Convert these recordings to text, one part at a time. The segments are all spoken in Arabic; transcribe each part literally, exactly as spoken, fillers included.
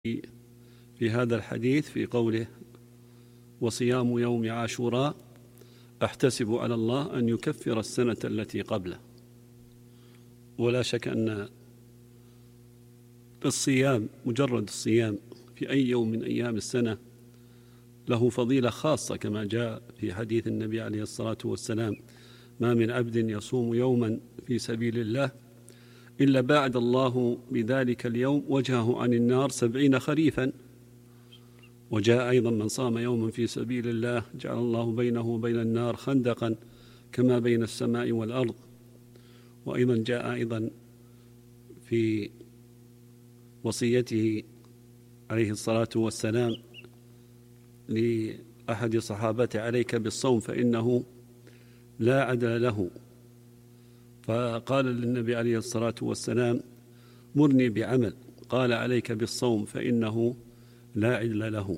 في هذا الحديث في قوله وصيام يوم عاشوراء أحتسب على الله أن يكفر السنة التي قبله. ولا شك أن الصيام مجرد الصيام في أي يوم من أيام السنة له فضيلة خاصة، كما جاء في حديث النبي عليه الصلاة والسلام: ما من عبد يصوم يوما في سبيل الله إلا باعد الله بذلك اليوم وجهه عن النار سبعين خريفا. وجاء أيضا: من صام يوما في سبيل الله جعل الله بينه وبين النار خندقا كما بين السماء والأرض. وأيضا جاء أيضا في وصيته عليه الصلاة والسلام لأحد صحابته: عليك بالصوم فإنه لا عدل له. فقال للنبي عليه الصلاة والسلام: مرني بعمل. قال: عليك بالصوم فإنه لا عدل له.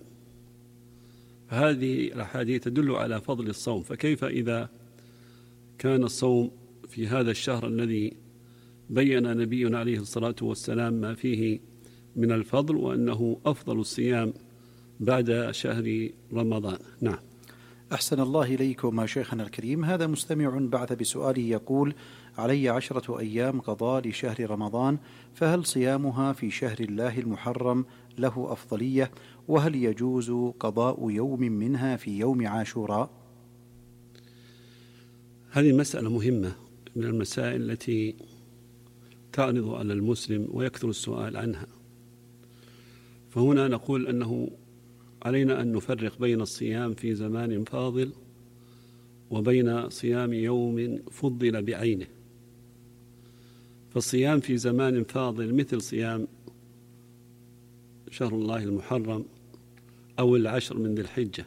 هذه الأحاديث تدل على فضل الصوم، فكيف إذا كان الصوم في هذا الشهر الذي بين نبينا عليه الصلاة والسلام ما فيه من الفضل، وأنه أفضل الصيام بعد شهر رمضان. نعم. أحسن الله إليكم شيخنا الكريم. هذا مستمع بعث بسؤاله يقول: علي عشرة أيام قضاء لشهر رمضان، فهل صيامها في شهر الله المحرم له أفضلية؟ وهل يجوز قضاء يوم منها في يوم عاشوراء؟ هذه مسألة مهمة من المسائل التي تعرض على المسلم ويكثر السؤال عنها. فهنا نقول أنه علينا أن نفرق بين الصيام في زمان فاضل وبين صيام يوم فضل بعينه. فالصيام في زمان فاضل مثل صيام شهر الله المحرم أو العشر من ذي الحجة،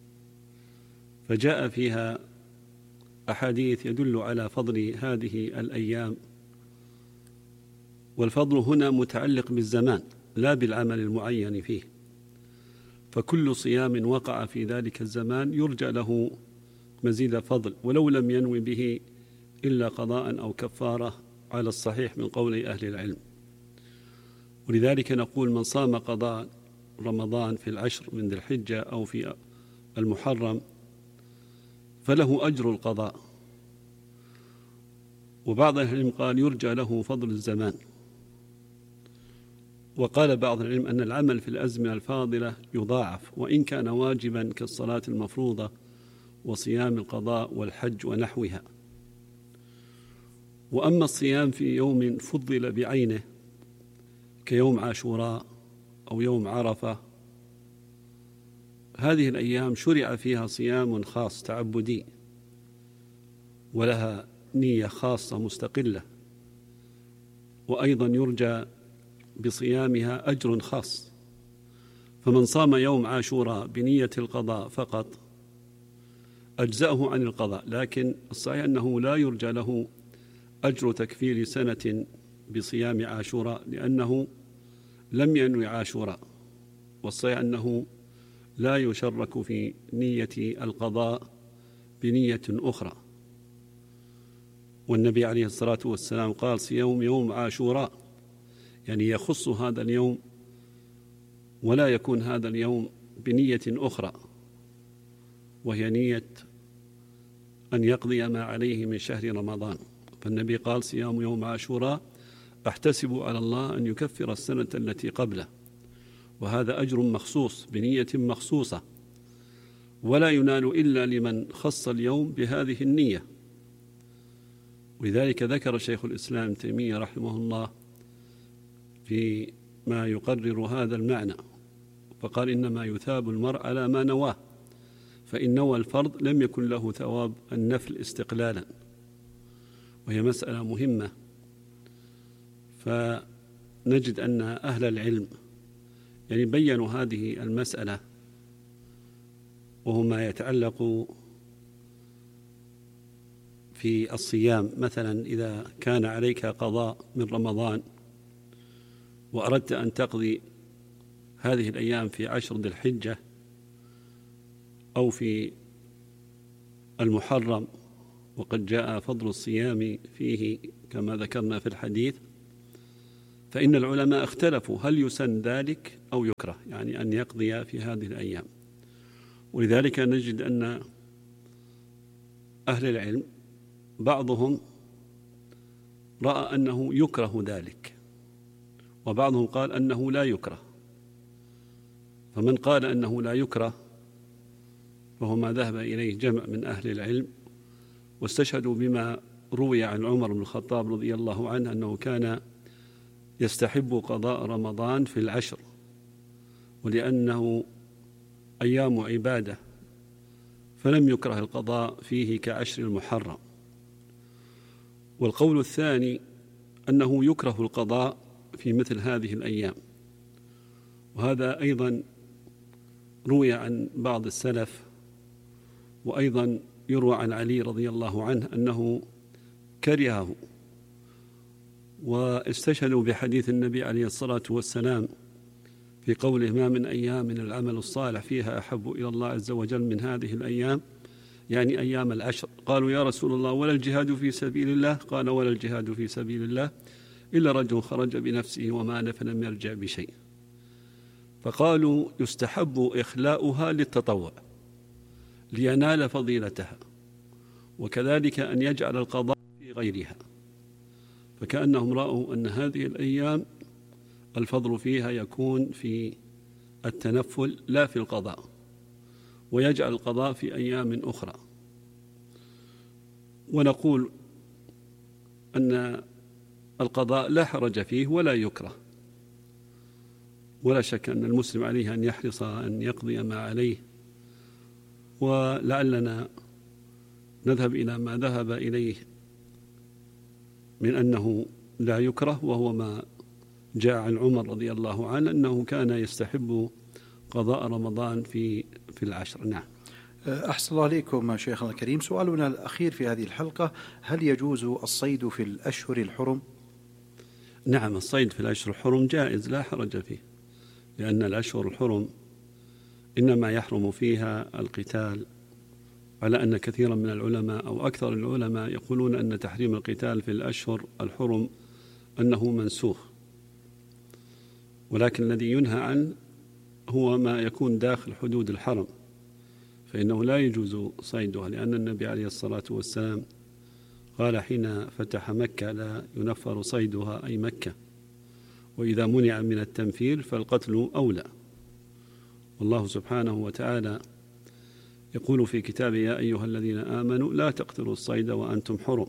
فجاء فيها أحاديث يدل على فضل هذه الأيام. والفضل هنا متعلق بالزمان لا بالعمل المعين فيه، فكل صيام وقع في ذلك الزمان يرجى له مزيد فضل ولو لم ينوي به إلا قضاء أو كفارة على الصحيح من قول أهل العلم. ولذلك نقول: من صام قضاء رمضان في العشر من ذي الحجة أو في المحرم فله أجر القضاء. وبعض أهل العلم قال يرجى له فضل الزمان. وقال بعض العلم أن العمل في الأزمنة الفاضلة يضاعف وإن كان واجبا كالصلاة المفروضة وصيام القضاء والحج ونحوها. وأما الصيام في يوم فضل بعينه كيوم عاشوراء أو يوم عرفة، هذه الأيام شرع فيها صيام خاص تعبدي ولها نية خاصة مستقلة، وأيضا يرجى بصيامها أجر خاص. فمن صام يوم عاشوراء بنية القضاء فقط أجزأه عن القضاء، لكن الصحيح أنه لا يرجى له أجر تكفير سنة بصيام عاشوراء لأنه لم ينوي عاشوراء. والصحيح أنه لا يشرك في نية القضاء بنية أخرى. والنبي عليه الصلاة والسلام قال: صيام يوم عاشوراء، يعني يخص هذا اليوم ولا يكون هذا اليوم بنية أخرى، وهي نية أن يقضي ما عليه من شهر رمضان. فالنبي قال: صيام يوم عاشوراء أحتسب على الله أن يكفر السنة التي قبله. وهذا أجر مخصوص بنية مخصوصة، ولا ينال إلا لمن خص اليوم بهذه النية. ولذلك ذكر شيخ الإسلام تيمية رحمه الله في ما يقرر هذا المعنى، فقال: إنما يثاب المرء على ما نواه، فإن نوى الفرض لم يكن له ثواب النفل استقلالا. وهي مسألة مهمة. فنجد أن أهل العلم يعني بيّنوا هذه المسألة، وهو ما يتعلق في الصيام. مثلا إذا كان عليك قضاء من رمضان وأردت أن تقضي هذه الأيام في عشر ذي الحجة أو في المحرم، وقد جاء فضل الصيام فيه كما ذكرنا في الحديث، فإن العلماء اختلفوا هل يسن ذلك أو يكره، يعني أن يقضي في هذه الأيام. ولذلك نجد أن أهل العلم بعضهم رأى أنه يكره ذلك، وبعضهم قال أنه لا يكره. فمن قال أنه لا يكره فهو ما ذهب إليه جمع من أهل العلم، واستشهدوا بما روي عن عمر بن الخطاب رضي الله عنه أنه كان يستحب قضاء رمضان في العشر، ولأنه أيام عبادة فلم يكره القضاء فيه كعشر المحرم. والقول الثاني أنه يكره القضاء في مثل هذه الأيام، وهذا أيضا روي عن بعض السلف، وأيضا يروى عن علي رضي الله عنه أنه كرهه، واستشهدوا بحديث النبي عليه الصلاة والسلام في قوله ما من أيام من العمل الصالح فيها أحب إلى الله عز وجل من هذه الأيام، يعني أيام العشر. قالوا يا رسول الله ولا الجهاد في سبيل الله؟ قال ولا الجهاد في سبيل الله إلا رجل خرج بنفسه ومال فلم يرجع بشيء. فقالوا يستحب إخلاؤها للتطوع لينال فضيلتها، وكذلك أن يجعل القضاء في غيرها. فكأنهم رأوا أن هذه الأيام الفضل فيها يكون في التنفل لا في القضاء، ويجعل القضاء في أيام أخرى. ونقول أن القضاء لا حرج فيه ولا يكره، ولا شك أن المسلم عليه أن يحرص أن يقضي ما عليه، ولعلنا نذهب إلى ما ذهب إليه من أنه لا يكره، وهو ما جاء عن عمر رضي الله عنه أنه كان يستحب قضاء رمضان في في العشر. نعم. أحسن الله عليكم شيخنا الكريم، سؤالنا الأخير في هذه الحلقة: هل يجوز الصيد في الأشهر الحرم؟ نعم، الصيد في الأشهر الحرم جائز لا حرج فيه، لأن الأشهر الحرم إنما يحرم فيها القتال، على أن كثيرا من العلماء أو أكثر العلماء يقولون أن تحريم القتال في الأشهر الحرم أنه منسوخ، ولكن الذي ينهى عنه هو ما يكون داخل حدود الحرم، فإنه لا يجوز صيدها، لأن النبي عليه الصلاة والسلام قال حين فتح مكة لا ينفر صيدها أي مكة، وإذا منع من التنفير فالقتل أولى. والله سبحانه وتعالى يقول في كتابه يا أيها الذين آمنوا لا تقتلوا الصيد وأنتم حرم.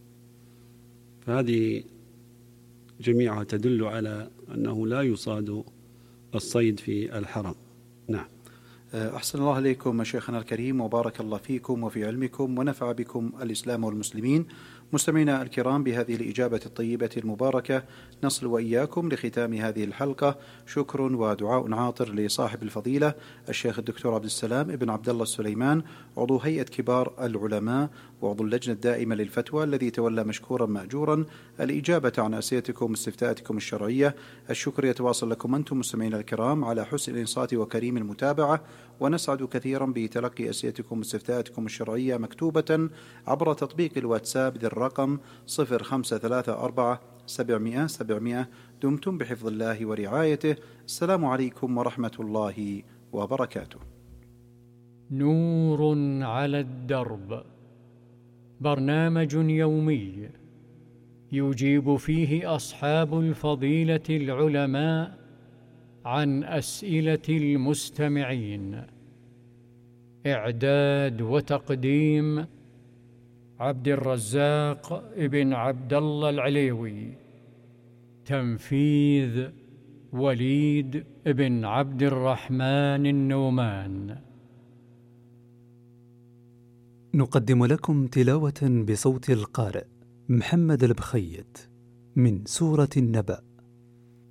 فهذه جميعها تدل على أنه لا يصاد الصيد في الحرم. نعم. أحسن الله عليكم شيخنا الكريم، وبارك الله فيكم وفي علمكم ونفع بكم الإسلام والمسلمين. مستمعينا الكرام، بهذه الإجابة الطيبة المباركة نصل وإياكم لختام هذه الحلقة. شكر ودعاء عاطر لصاحب الفضيلة الشيخ الدكتور عبد السلام ابن عبد الله السليمان، عضو هيئة كبار العلماء وعضو اللجنة الدائمة للفتوى، الذي تولى مشكورا مأجورا الإجابة عن أسئلتكم واستفتاءاتكم الشرعية. الشكر يتواصل لكم أنتم مستمعينا الكرام على حسن الإنصات وكريم المتابعة، ونسعد كثيرا بتلقي أسئلتكم واستفتاءاتكم الشرعية مكتوبة عبر تطبيق الواتساب ذي الرقم صفر خمسة ثلاثة أربعة سبعمائة سبعمائة. دمتم بحفظ الله ورعايته. السلام عليكم ورحمة الله وبركاته. نور على الدرب، برنامج يومي يجيب فيه أصحاب الفضيلة العلماء عن أسئلة المستمعين. إعداد وتقديم عبد الرزاق ابن عبد الله العليوي. تنفيذ وليد ابن عبد الرحمن النومان. نقدم لكم تلاوة بصوت القارئ محمد البخيت من سورة النبأ.